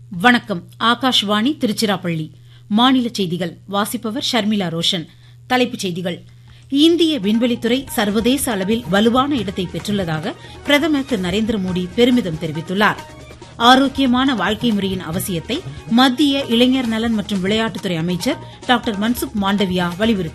வணக்கம். ஆகாஷ்வாணி திருச்சிராப்பள்ளி. மாநில செய்திகள் வாசிப்பவர் ஷர்மிளா ரோஷன். தலைப்புச் செய்திகள். இந்திய விண்வெளித்துறை சர்வதேச அளவில் வலுவான இடத்தை பெற்றுள்ளதாக பிரதமர் திரு நரேந்திரமோடி பெருமிதம் தெரிவித்துள்ளார். ஆரோக்கியமான வாழ்க்கை முறையின் அவசியத்தை மத்திய இளைஞர் நலன் மற்றும் விளையாட்டுத்துறை அமைச்சர் டாக்டர் மன்சுக் மாண்டவியா வலியுறுத்தியுள்ளார்.